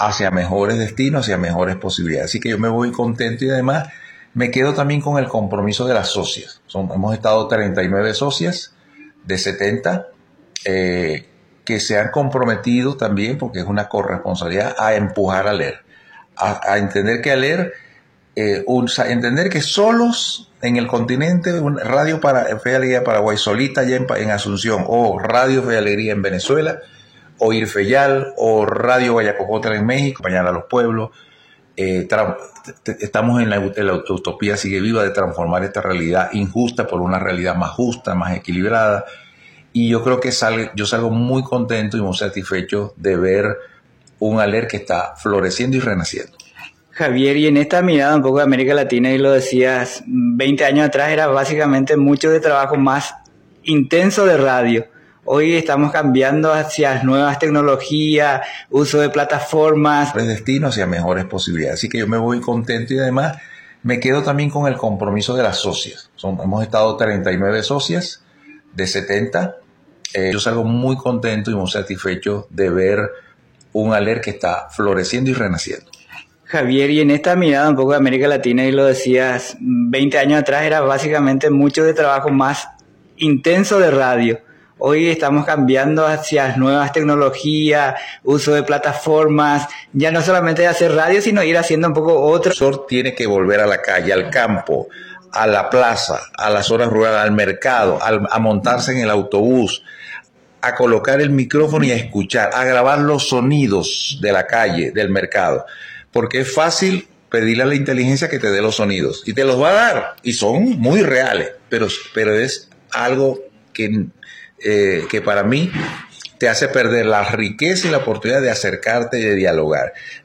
hacia mejores destinos, hacia mejores posibilidades. Así que yo me voy contento y además me quedo también con el compromiso de las socias. Hemos estado 39 socias de 70 que se han comprometido también, porque es una corresponsabilidad, a empujar a leer, a entender que a leer, entender que solos en el continente, Radio Fe y Alegría Paraguay solita allá en Asunción, o Radio Fe y Alegría en Venezuela, o Irfeyal, o Radio Guayacocotla en México, mañana a los pueblos. Estamos en la utopía sigue viva de transformar esta realidad injusta por una realidad más justa, más equilibrada, y yo creo que yo salgo muy contento y muy satisfecho de ver un ALER que está floreciendo y renaciendo. Javier, y en esta mirada un poco de América Latina, y lo decías, 20 años atrás era básicamente mucho de trabajo más intenso de radio. Hoy estamos cambiando hacia nuevas tecnologías, uso de plataformas. Destinos hacia mejores posibilidades. Así que yo me voy contento y además me quedo también con el compromiso de las socias. Hemos estado 39 socias de 70. Yo salgo muy contento y muy satisfecho de ver un ALER que está floreciendo y renaciendo. Javier, y en esta mirada un poco de América Latina, y lo decías, 20 años atrás era básicamente mucho de trabajo más intenso de radio. Hoy estamos cambiando hacia nuevas tecnologías, uso de plataformas, ya no solamente de hacer radio, sino ir haciendo un poco otro. El profesor tiene que volver a la calle, al campo, a la plaza, a las zonas rurales, al mercado, a montarse en el autobús, a colocar el micrófono y a escuchar, a grabar los sonidos de la calle, del mercado. Porque es fácil pedirle a la inteligencia que te dé los sonidos, y te los va a dar, y son muy reales, pero es algo que para mí te hace perder la riqueza y la oportunidad de acercarte y de dialogar.